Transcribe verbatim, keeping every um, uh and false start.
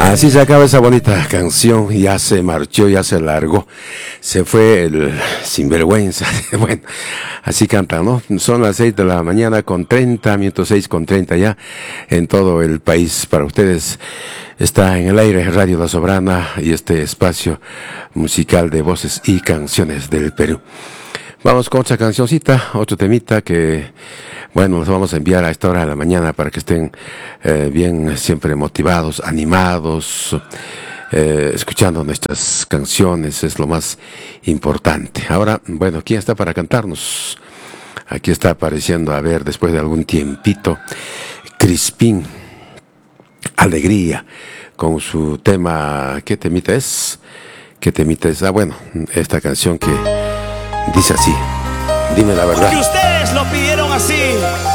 Así se acaba esa bonita canción, ya se marchó, ya se largó, se fue el sinvergüenza. Bueno, así cantan, ¿no? Son las seis de la mañana con treinta minutos, seis con treinta ya en todo el país. Para ustedes está en el aire Radio La Soberana y este espacio musical de voces y canciones del Perú. Vamos con otra cancioncita, otro temita que, bueno, los vamos a enviar a esta hora de la mañana para que estén eh, bien, siempre motivados, animados, eh, escuchando nuestras canciones, es lo más importante. Ahora, bueno, ¿quién está para cantarnos? Aquí está apareciendo, a ver, después de algún tiempito, Crispín, Alegría, con su tema, ¿qué temita es? ¿Qué temita es? Ah, bueno, esta canción que dice así, dime la verdad. Porque ustedes lo pidieron así.